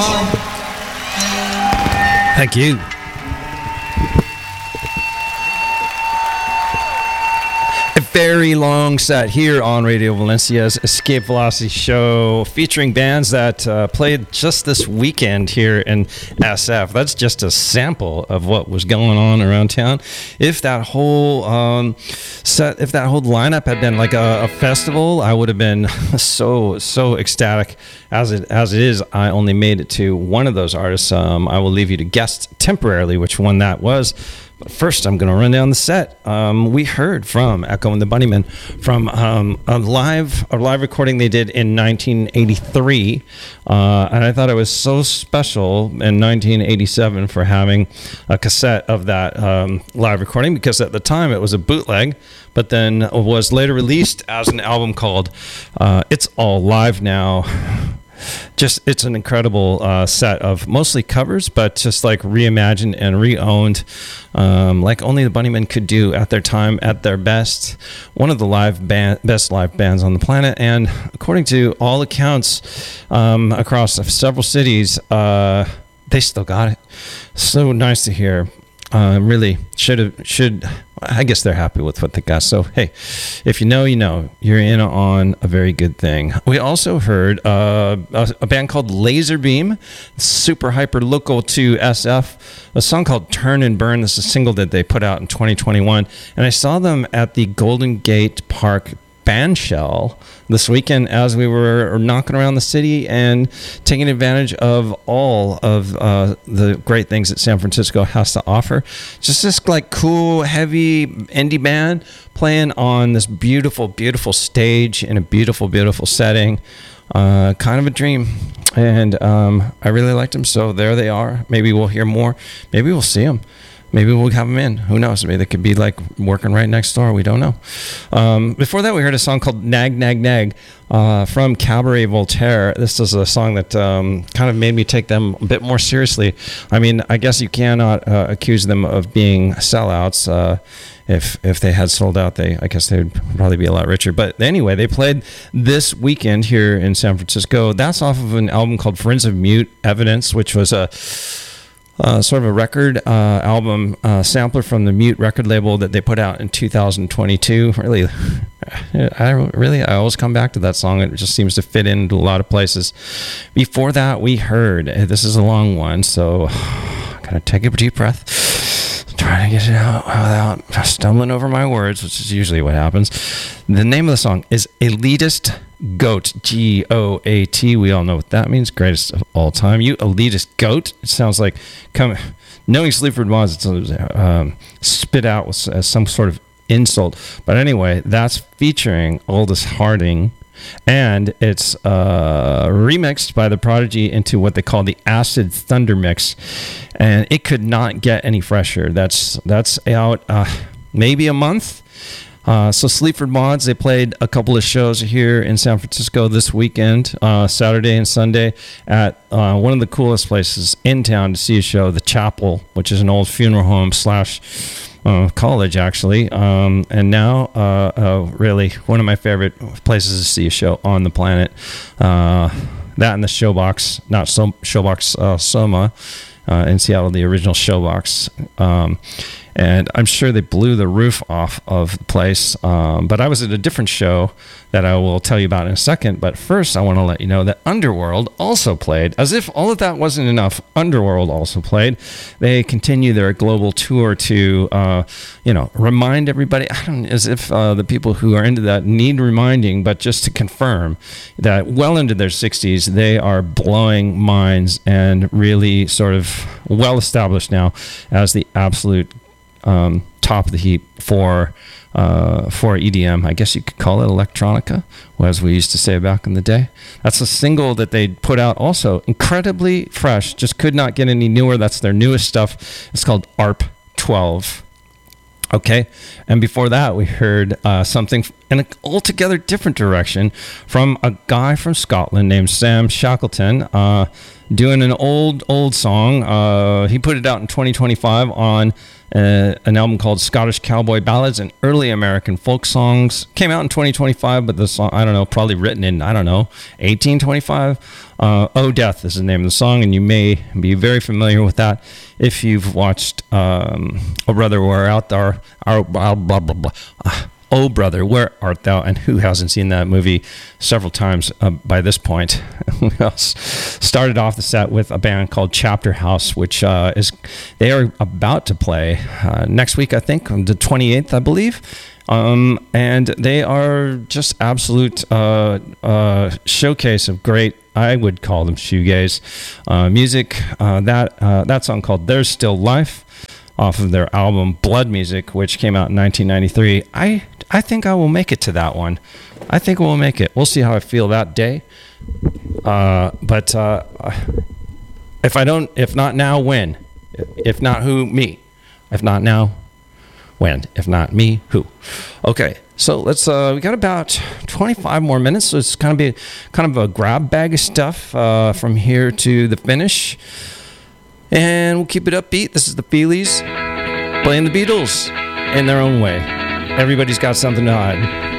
Bob. Thank you. A very long set here on Radio Valencia's Escape Velocity show, featuring bands that played just this weekend here in SF. That's just a sample of what was going on around town. If that whole if that whole lineup had been like a festival, I would have been so ecstatic. As it is, I only made it to one of those artists. I will leave you to guess temporarily which one that was. But first, I'm going to run down the set. We heard from Echo and the Bunnymen from a live recording they did in 1983, and I thought it was so special in 1987 for having a cassette of that live recording, because at the time it was a bootleg, but then was later released as an album called "It's All Live Now." It's an incredible set of mostly covers, but just like reimagined and re-owned, like only the Bunnymen could do at their time, at their best. One of the best live bands on the planet, and according to all accounts, across several cities, they still got it. So nice to hear. Really should. I guess they're happy with what they got. So, hey, if you know, you know. You're in on a very good thing. We also heard a band called Laserbeam, super hyper local to SF, a song called Turn and Burn. This is a single that they put out in 2021. And I saw them at the Golden Gate Park Bandshell this weekend as we were knocking around the city and taking advantage of all of the great things that San Francisco has to offer. Just this like cool, heavy indie band playing on this beautiful, beautiful stage in a beautiful, beautiful setting. Kind of a dream. And I really liked them, so there they are. Maybe we'll hear more. Maybe we'll see them. Maybe we'll have them in. Who knows? Maybe they could be like working right next door. We don't know. Before that, we heard a song called Nag, Nag, Nag from Cabaret Voltaire. This is a song that kind of made me take them a bit more seriously. I mean, I guess you cannot accuse them of being sellouts. If they had sold out, I guess they would probably be a lot richer. But anyway, they played this weekend here in San Francisco. That's off of an album called Friends of Mute Evidence, which was a sort of a record album sampler from the Mute record label that they put out in 2022. I always come back to that song. It just seems to fit into a lot of places. Before that, we heard, this is a long one, so gotta take a deep breath, try to get it out without stumbling over my words, which is usually what happens. The name of the song is Elitist Goat, G-O-A-T. We all know what that means. Greatest of all time. You elitist goat. It sounds like knowing Sleaford Mods, it's spit out as some sort of insult. But anyway, that's featuring Aldous Harding, and it's remixed by The Prodigy into what they call the Acid Thunder Mix, and it could not get any fresher. That's out maybe a month. So Sleaford Mods, they played a couple of shows here in San Francisco this weekend, Saturday and Sunday, at one of the coolest places in town to see a show, The Chapel, which is an old funeral home / college, actually. And now, really, one of my favorite places to see a show on the planet. That and the Showbox, not Showbox Soma in Seattle, the original Showbox. And I'm sure they blew the roof off of the place. But I was at a different show that I will tell you about in a second. But first, I want to let you know that Underworld also played. As if all of that wasn't enough, Underworld also played. They continue their global tour to, remind everybody. As if the people who are into that need reminding, but just to confirm that well into their 60s, they are blowing minds and really sort of well established now as the absolute top of the heap for EDM. I guess you could call it electronica, as we used to say back in the day. That's a single that they put out also, incredibly fresh, just could not get any newer. That's their newest stuff. It's called ARP 12. Okay, and before that, we heard something in an altogether different direction from a guy from Scotland named Sam Shackleton. doing an old song. He put it out in 2025 on an album called Scottish Cowboy Ballads and Early American Folk Songs. Came out in 2025, but the song, I don't know, probably written in, 1825. Oh Death is the name of the song, and you may be very familiar with that if you've watched Oh Brother, Where Art Thou? Oh Brother, Where Art Thou? And who hasn't seen that movie several times by this point? We started off the set with a band called Chapter House, which they are about to play next week, I think, on the 28th, I believe. And they are just absolute showcase of great, I would call them shoegaze music. That song called There's Still Life, off of their album Blood Music, which came out in 1993. I think I will make it to that one. I think we'll make it. We'll see how I feel that day. But if I don't, if not now, when? If not who? Me. If not now, when? If not me, who? Okay, so let's. We got about 25 more minutes, so it's kind of a grab bag of stuff from here to the finish, and we'll keep it upbeat. This is the Feelies playing the Beatles in their own way. Everybody's got something to hide.